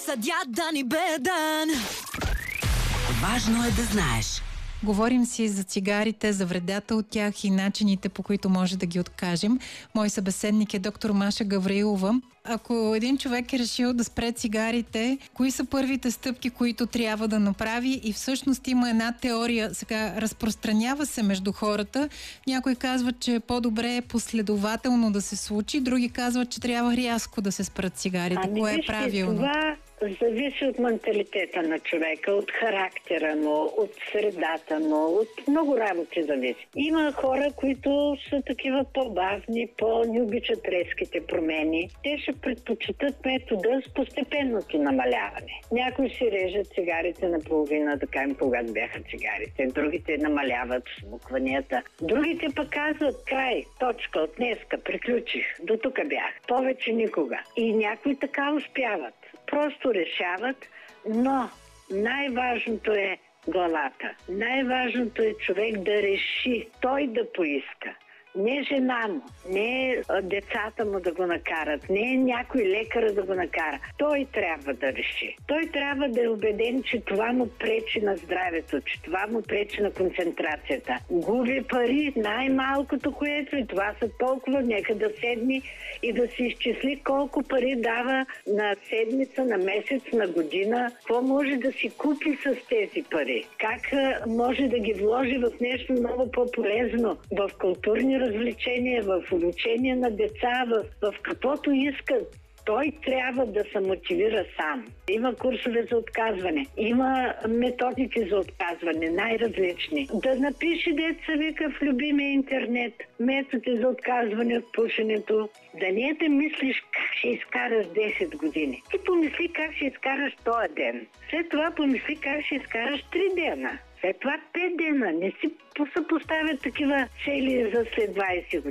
Съдя да ни беден. Важно е да знаеш. Говорим си за цигарите, за вредата от тях и начините, по които може да ги откажем. Мой събеседник е доктор Маша Гавраилова. Ако един човек е решил да спре цигарите, кои са първите стъпки, които трябва да направи? И всъщност има една теория, сега разпространява се между хората. Някои казват, че е по-добре последователно да се случи, други казват, че трябва рязко да се спрат цигарите. Кое е правилно? Това зависи от менталитета на човека, от характера му, от средата му, от много работи зависи. Има хора, които са такива по-бавни, не обичат резките промени. Те ще предпочитат метода с постепенното намаляване. Някои си режат цигарите наполовина, да кажем, когато бяха цигарите. Другите намаляват смукванията. Другите пък казват, край, точка, от днеска, приключих. До тук бях. Повече никога. И някои така успяват. Просто решават, но най-важното е главата. Най-важното е човек да реши, той да поиска. Не жена му, не децата му да го накарат, не някой лекар да го накара. Той трябва да реши. Той трябва да е убеден, че това му пречи на здравето, че това му пречи на концентрацията. Губи пари, най-малкото което и това са толкова, нека да седни и да си изчисли колко пари дава на седмица, на месец, на година, какво може да си купи с тези пари, как може да ги вложи в нещо много по-полезно, в културни развлечения, в обучение на деца, в каквото искат. Той трябва да се мотивира сам. Има курсове за отказване, има методики за отказване, най-различни. Да напише, деца вика, в любимия интернет методи за отказване от пушенето. Да не да мислиш как ще изкараш 10 години. Ти помисли как ще изкараш този ден. След това помисли как ще изкараш 3 дена. След това 5 дена. Не си съпоставят такива цели за след 20 години.